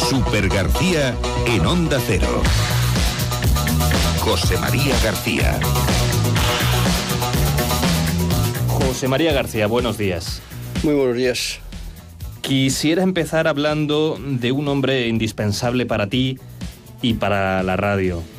Super García en Onda Cero. José María García. José María García, buenos días. Muy buenos días. Quisiera empezar hablando de un hombre indispensable para ti y para la radio.